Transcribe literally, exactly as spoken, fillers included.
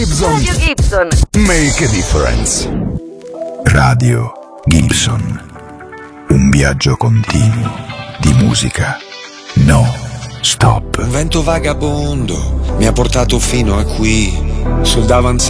Radio Gibson. Make a difference. Radio Gibson. Un viaggio continuo di musica. No stop. Un vento vagabondo mi ha portato fino a qui, sul davanzale